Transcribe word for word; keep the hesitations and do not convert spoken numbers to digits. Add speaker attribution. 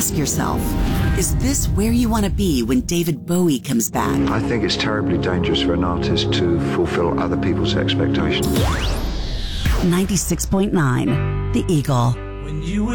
Speaker 1: Ask yourself, is this where you want to be when David Bowie comes back?
Speaker 2: I think it's terribly dangerous for an artist to fulfill other people's expectations.
Speaker 1: ninety-six point nine, The Eagle.
Speaker 3: When you